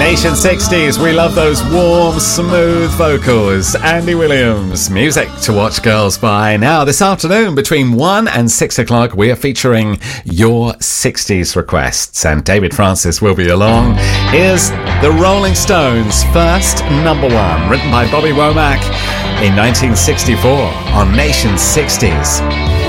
Nation 60s, we love those warm, smooth vocals. Andy Williams, music to watch girls by. Now, this afternoon, between 1 and 6 o'clock, we are featuring your 60s requests, and David Francis will be along. Here's the Rolling Stones' first number one, written by Bobby Womack in 1964 on Nation 60s.